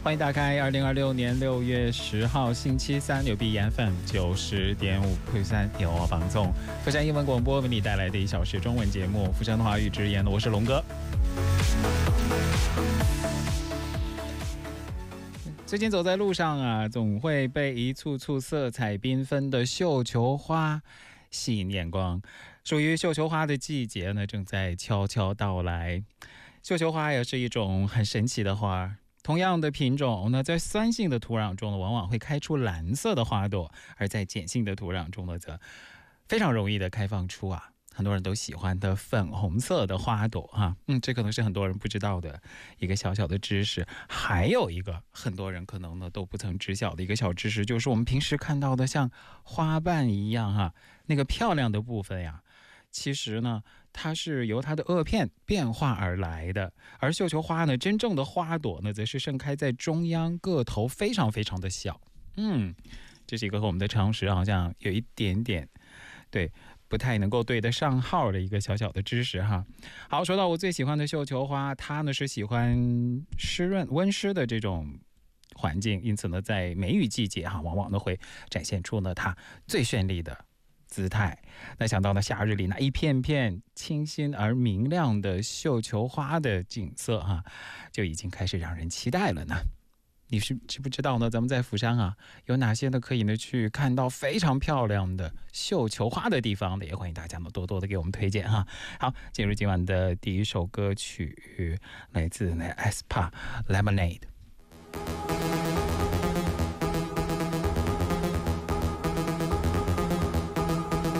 欢迎打开2026年6月10号星期三纽币 FM 90.5釜山由我방송釜山英文广播为你带来的1小时中文节目釜山华语之言，我是龙哥。最近走在路上啊，总会被一簇簇色彩缤纷的绣球花吸引眼光。属于绣球花的季节呢，正在悄悄到来。绣球花也是一种很神奇的花，同样的品种呢，在酸性的土壤中呢，往往会开出蓝色的花朵，而在碱性的土壤中呢，则非常容易的开放出很多人都喜欢的粉红色的花朵这可能是很多人不知道的一个小小的知识。还有一个很多人可能呢都不曾知晓的一个小知识，就是我们平时看到的像花瓣一样那个漂亮的部分呀，其实呢它是由它的萼片变化而来的。而绣球花呢，真正的花朵呢，则是盛开在中央，个头非常非常的小。这是一个和我们的常识好像有一点点不太能够对得上号的一个小小的知识好，说到我最喜欢的绣球花，它呢是喜欢湿润温湿的这种环境，因此呢在梅雨季节往往呢会展现出呢它最绚丽的姿态。那想到呢夏日里那一片片清新而明亮的绣球花的景色就已经开始让人期待了呢。你知不知道呢？咱们在釜山有哪些呢可以呢去看到非常漂亮的绣球花的地方的？也欢迎大家呢多多的给我们推荐好，进入今晚的第一首歌曲，来自呢 aespa Lemonade。